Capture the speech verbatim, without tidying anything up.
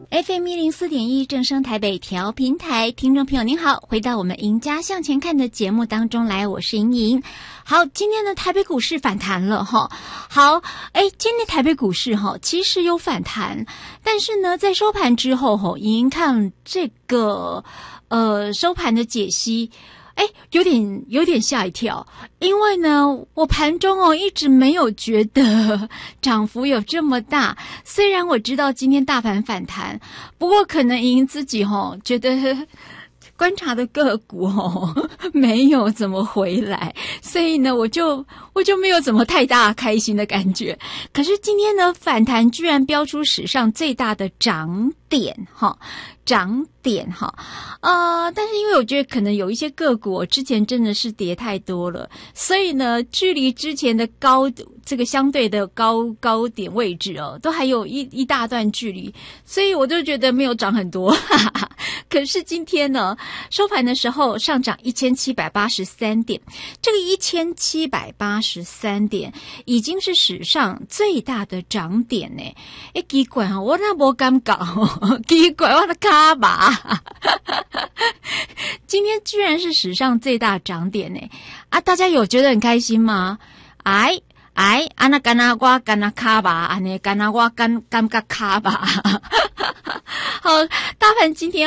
F M 一零四点一正声台北调频台，听众朋友您好，回到我们赢家向前看的节目当中来，我是莹莹。好，今天呢台北股市反弹了哈。好，哎，今天台北股市哈其实有反弹，但是呢在收盘之后哈，莹莹看这个呃收盘的解析。哎，有点有点吓一跳，因为呢，我盘中哦一直没有觉得涨幅有这么大。虽然我知道今天大盘反弹，不过可能莹自己哦觉得观察的个股哦没有怎么回来，所以呢，我就我就没有怎么太大开心的感觉。可是今天呢，反弹居然标出史上最大的涨点哈。涨点哈，呃，但是因为我觉得可能有一些个股之前真的是跌太多了，所以呢，距离之前的高这个相对的高高点位置哦，都还有一一大段距离，所以我就觉得没有涨很多。哈哈。可是今天呢，收盘的时候上涨一千七百八十三点，这个一千七百八十三点已经是史上最大的涨点呢。哎，奇怪哦，我那没敢搞，奇怪我的卡。吧今天居然是史上最大涨点呢！啊，大家有觉得很开心吗？哎哎，啊那干那我干那卡吧，啊那干那我干干个卡吧。好，大盘今天